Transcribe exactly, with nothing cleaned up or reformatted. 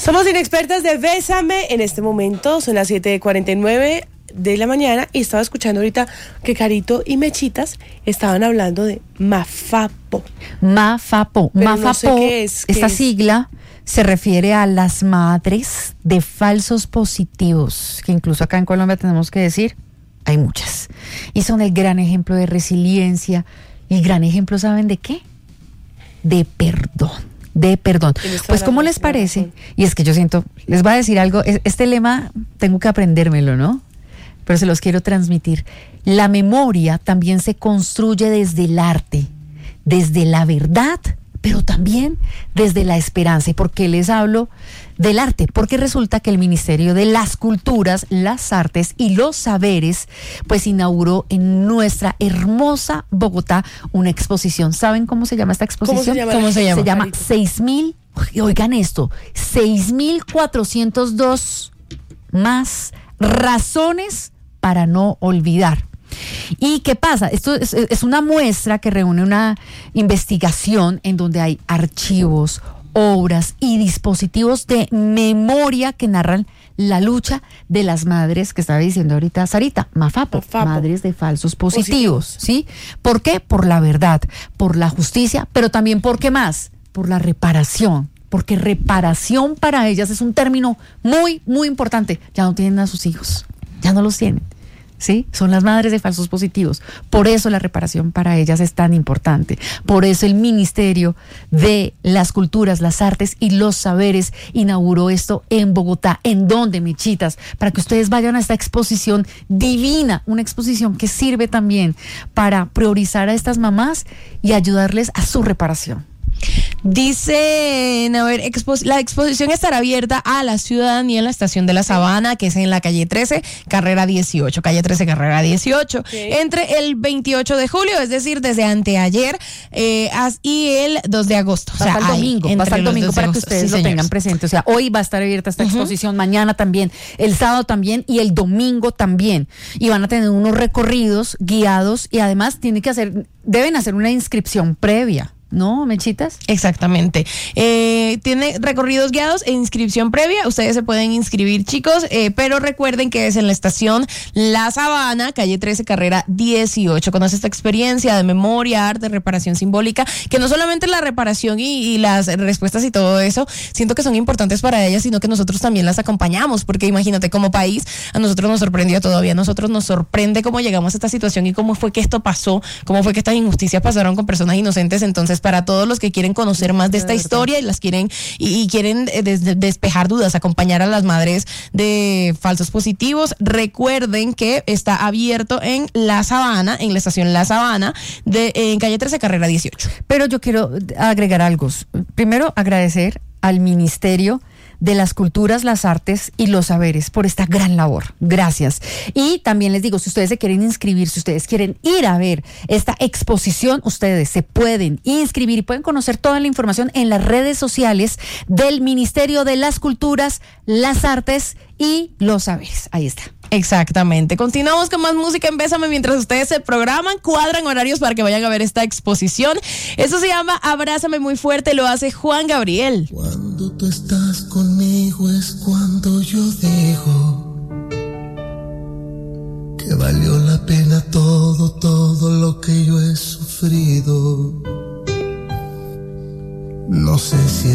Somos inexpertas de Bésame en este momento, son las siete cuarenta y nueve de la mañana y estaba escuchando ahorita que Carito y Mechitas estaban hablando de Mafapo. Mafapo, Pero Mafapo, no sé qué es, qué esta es. sigla se refiere a las madres de falsos positivos, que incluso acá en Colombia tenemos que decir, hay muchas. Y son el gran ejemplo de resiliencia, y el gran ejemplo, ¿saben de qué? De perdón. de perdón. Pues, ¿cómo les parece? Y es que yo siento, les voy a decir algo, este lema tengo que aprendérmelo, ¿no? Pero se los quiero transmitir. La memoria también se construye desde el arte, desde la verdad, pero también desde la esperanza. ¿Y por qué les hablo del arte? Porque resulta que el Ministerio de las Culturas, las Artes y los Saberes, pues inauguró en nuestra hermosa Bogotá una exposición. ¿Saben cómo se llama esta exposición? ¿Cómo se llama? ¿Cómo se llama? Se llama Carito. seis mil, oigan esto, seis mil cuatrocientos dos más razones para no olvidar. ¿Y qué pasa? Esto es, es una muestra que reúne una investigación en donde hay archivos, obras y dispositivos de memoria que narran la lucha de las madres, que estaba diciendo ahorita Sarita, Mafapo, Mafapo. madres de falsos positivos, Positivos. ¿sí? ¿Por qué? Por la verdad, por la justicia, pero también ¿por qué más? Por la reparación. Porque reparación para ellas es un término muy, muy importante. Ya no tienen a sus hijos, ya no los tienen. ¿Sí? Son las madres de falsos positivos. Por eso la reparación para ellas es tan importante. Por eso el Ministerio de las Culturas, las Artes y los Saberes inauguró esto en Bogotá. ¿En dónde, Mechitas? Para que ustedes vayan a esta exposición divina, una exposición que sirve también para priorizar a estas mamás y ayudarles a su reparación. Dicen, a ver, expo- la exposición estará abierta a la ciudadanía en la estación de la Sabana, que es en la calle trece, carrera dieciocho, calle trece, carrera dieciocho, Okay. entre el veintiocho de julio, es decir, desde anteayer eh, as- y el dos de agosto. Va hasta el ahí, domingo, va entre hasta el los domingo dos de para que agosto. ustedes Sí, lo señores. tengan presente. O sea, hoy va a estar abierta esta exposición, mañana también, el sábado también y el domingo también. Y van a tener unos recorridos guiados y además tienen que hacer, deben hacer una inscripción previa. ¿No, Mechitas? Exactamente. Eh, tiene recorridos guiados e inscripción previa. Ustedes se pueden inscribir, chicos, eh, pero recuerden que es en la estación La Sabana, calle trece, carrera dieciocho. Conoce esta experiencia de memoria, arte, reparación simbólica, que no solamente la reparación y, y las respuestas y todo eso, siento que son importantes para ellas, sino que nosotros también las acompañamos, porque imagínate, como país, a nosotros nos sorprendió todavía, a nosotros nos sorprende cómo llegamos a esta situación y cómo fue que esto pasó, cómo fue que estas injusticias pasaron con personas inocentes. Entonces, para todos los que quieren conocer más de esta historia y las quieren y, y quieren eh, des- despejar dudas, acompañar a las madres de falsos positivos, recuerden que está abierto en La Sabana, en la estación La Sabana, de, en calle trece, carrera dieciocho. Pero yo quiero agregar algo. Primero, agradecer al Ministerio de las Culturas, las Artes y los Saberes por esta gran labor. Gracias. Y también les digo, si ustedes se quieren inscribir, si ustedes quieren ir a ver esta exposición, ustedes se pueden inscribir y pueden conocer toda la información en las redes sociales del Ministerio de las Culturas, las Artes y los Saberes. Ahí está. Exactamente. Continuamos con más música en Bésame mientras ustedes se programan, cuadran horarios para que vayan a ver esta exposición. Eso se llama Abrázame Muy Fuerte, lo hace Juan Gabriel. Cuando tú estás conmigo es cuando yo digo que valió la pena todo, todo lo que yo he sufrido. No sé si